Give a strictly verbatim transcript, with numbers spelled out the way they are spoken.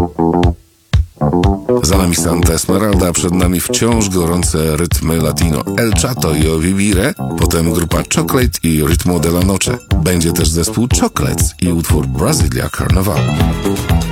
Za nami Santa Esmeralda, przed nami wciąż gorące rytmy latino El Chato i Ovivire, potem grupa Chocolate i Ritmo de la Noche. Będzie też zespół Chocolates i utwór Brasilia Carnaval.